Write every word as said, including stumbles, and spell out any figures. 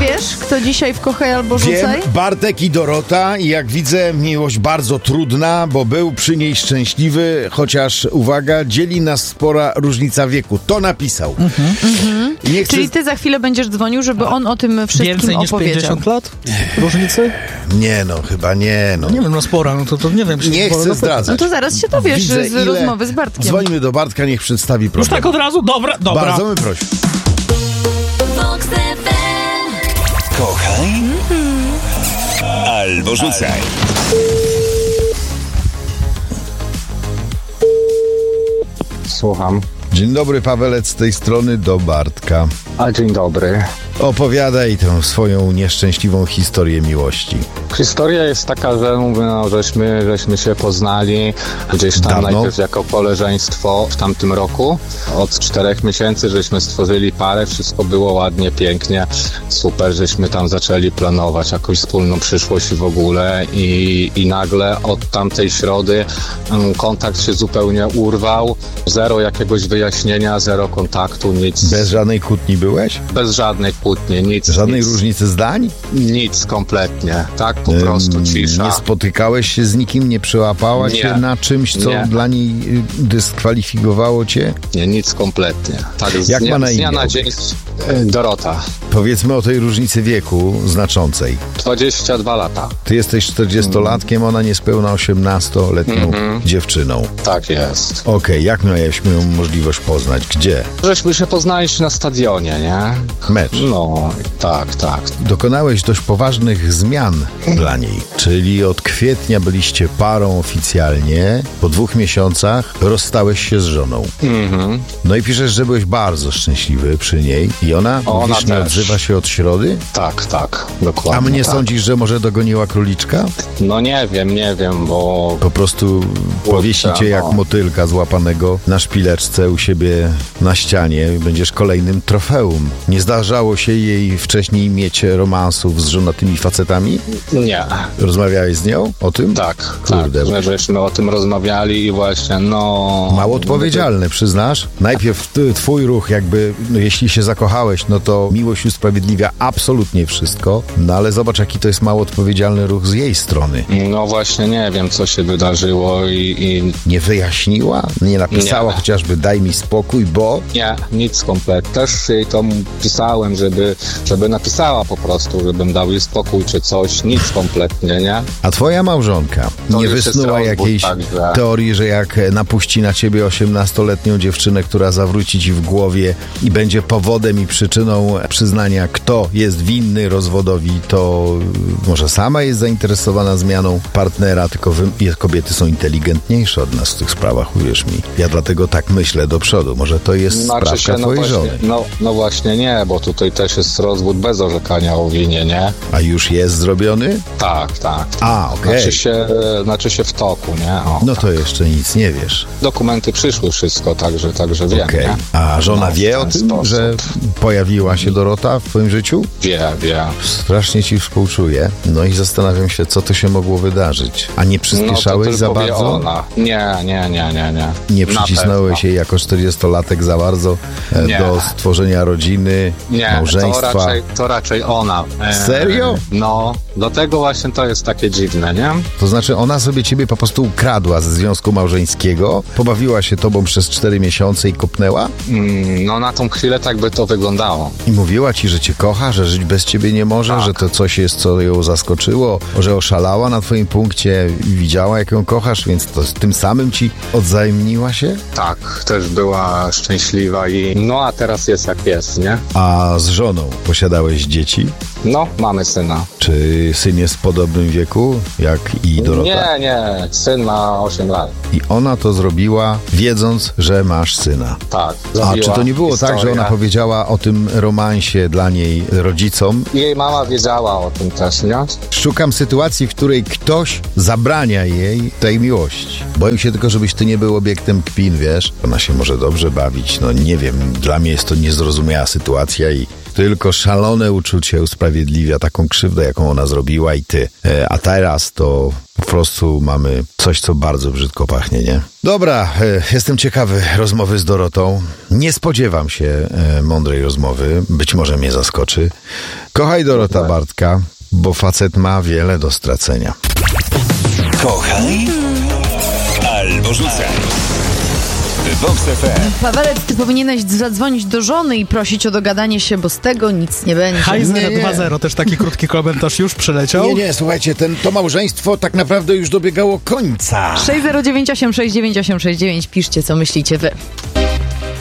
wiesz, kto dzisiaj w Kochaj albo Rzucaj? Wiem, Bartek i Dorota i jak widzę, miłość bardzo trudna, bo był przy niej szczęśliwy, chociaż, uwaga, dzieli nas spora różnica wieku. To napisał. Mhm. Mhm. Nie chcę... Czyli ty za chwilę będziesz dzwonił, żeby on o tym wszystkim Więcej niż opowiedział. pięćdziesiąt lat różnicy? Nie no, chyba nie no. Nie wiem, no spora, no to, to nie wiem. Nie chcę zdradzać. No to zaraz się dowiesz Widzę, z ile... rozmowy z Bartkiem. Dzwonimy do Bartka, niech przedstawi problem. Już tak od razu? Dobra, dobra. Bardzo my prosimy. Kochaj albo rzucaj. Słucham. Dzień dobry, Pawelec z tej strony do Bartka. A dzień dobry. Opowiadaj tę swoją nieszczęśliwą historię miłości. Historia jest taka, że mówię, no, żeśmy, żeśmy się poznali gdzieś tam Dawno? najpierw jako koleżeństwo w tamtym roku. Od czterech miesięcy żeśmy stworzyli parę, wszystko było ładnie, pięknie, super, żeśmy tam zaczęli planować jakąś wspólną przyszłość w ogóle i, i nagle od tamtej środy um, kontakt się zupełnie urwał, zero jakiegoś wyjaśnienia, zero kontaktu, nic. Bez żadnej kłótni byłeś? Bez żadnej kłótni, nic. Żadnej nic. różnicy zdań? Nic kompletnie, tak po prostu cisza. Nie spotykałeś się z nikim, nie przełapała Nie. cię na czymś, co Nie. dla niej y, dyskwalifikowało cię? Nie, nic kompletnie. Tak, z Jak dnia, ma na z dnia imię? na dzień. e, Dorota, Powiedzmy o tej różnicy wieku znaczącej. dwadzieścia dwa lata. Ty jesteś czterdziestolatkiem, ona niespełna osiemnastoletnią Mhm. dziewczyną. Tak jest. Okej, jak mieliśmy ją możliwość poznać? Gdzie? Żeśmy się poznali na stadionie, nie? Mecz. No, tak, tak. Dokonałeś dość poważnych zmian dla niej, czyli od kwietnia byliście parą oficjalnie, po dwóch miesiącach rozstałeś się z żoną. Mhm. No i piszesz, że byłeś bardzo szczęśliwy przy niej i ona, Ona mówisz, nie też. odzywa się od środy? Tak, tak, dokładnie. A mnie tak. sądzisz, że może dogoniła króliczka? No nie wiem, nie wiem, bo Po prostu powiesi cię jak no. motylka złapanego na szpileczce u siebie na ścianie i będziesz kolejnym trofeum. Nie zdarzało się jej wcześniej mieć romansów z żonatymi facetami? nie. Rozmawiałeś z nią o tym? Tak, Kurde. tak, że żeśmy o tym rozmawiali i właśnie, no... Mało odpowiedzialne, przyznasz? Najpierw ty, twój ruch jakby, no jeśli się zakochałeś, no to miłość usprawiedliwia absolutnie wszystko, no ale zobacz, jaki to jest mało odpowiedzialny ruch z jej strony. No właśnie, nie wiem, co się wydarzyło i... i... Nie wyjaśniła? Nie napisała Nie. chociażby daj mi spokój, bo... Nie, nic kompletnie. Też jej to pisałem, żeby, żeby napisała po prostu, żebym dał jej spokój czy coś. Nic kompletnie, nie? A twoja małżonka To nie już jest wysnuła rozwód, jakiejś także- teorii, że jak napuści na ciebie osiemnastoletnią dziewczynę, która zawróci ci w głowie i będzie powodem i przyczyną przyznania, kto jest winny rozwodowi, to może sama jest zainteresowana zmianą partnera, tylko wy, kobiety są inteligentniejsze od nas w tych sprawach, uwierz mi. Ja dlatego tak myślę do przodu. Może to jest sprawka się, no twojej właśnie, żony. no, no właśnie nie, bo tutaj też jest rozwód bez orzekania o winie, nie? A już jest zrobiony? Tak, tak. A, okej. Znaczy się, znaczy się w toku, nie? O, No to jeszcze nic nie wiesz. dokumenty przyszły, wszystko, także, także wiem, Okej. nie? A żona No, w wie o ten tym, sposób. że pojawiła się Dorota w twoim życiu? Wie, wie. Strasznie ci współczuję. No i zastanawiam się, co to się mogło wydarzyć. A nie No to przyspieszałeś tylko za wie bardzo? ona. Nie, nie, nie, nie, nie. Nie Na przycisnąłeś pewno. jej jako czterdziestolatek za bardzo e, Nie. do stworzenia rodziny, Nie, małżeństwa? to raczej, to raczej ona. E, Serio? No, dlatego właśnie to jest takie dziwne, nie? To znaczy ona sobie ciebie po prostu ukradła ze związku małżeńskiego, pobawiła się tobą przez cztery miesiące i kopnęła? Mm, no na tą chwilę tak by to wyglądało. I mówiła ci, że cię kocha, że żyć bez ciebie nie może, Tak. że to coś jest, co ją zaskoczyło, że oszalała na twoim punkcie, widziała, jak ją kochasz, więc to z tym samym ci odzajemniła się? Tak, też była szczęśliwa i no a teraz jest jak jest, nie? A z żoną posiadałeś dzieci? No, mamy syna. Czy syn jest w podobnym wieku jak i Dorota? Nie, nie, syn ma osiem lat. I ona to zrobiła, wiedząc, że masz syna. Tak. A zrobiła czy to nie było tak, że historię. ona powiedziała o tym romansie dla niej rodzicom? Jej mama wiedziała o tym też, nie? Szukam sytuacji, w której ktoś zabrania jej tej miłości. Boję się tylko, żebyś ty nie był obiektem kpin, wiesz? Ona się może dobrze bawić, no nie wiem, dla mnie jest to niezrozumiała sytuacja i tylko szalone uczucie usprawiedliwia usprawiedliwia taką krzywdę, jaką ona zrobiła i ty. E, a teraz to po prostu mamy coś, co bardzo brzydko pachnie, nie? Dobra, e, jestem ciekawy rozmowy z Dorotą. Nie spodziewam się e, mądrej rozmowy. Być może mnie zaskoczy. Kochaj Dorota Bartka, bo facet ma wiele do stracenia. Kochaj albo rzucaj. Vox F M. Pawelec, ty powinieneś zadzwonić do żony i prosić o dogadanie się, bo z tego nic nie będzie. Heiser Nie, nie. dwa zero, też taki krótki komentarz już przyleciał. Nie, nie, słuchajcie, ten, to małżeństwo tak naprawdę już dobiegało końca. sześć zero dziewięć osiem sześć dziewięć osiem sześć dziewięć, piszcie, co myślicie wy.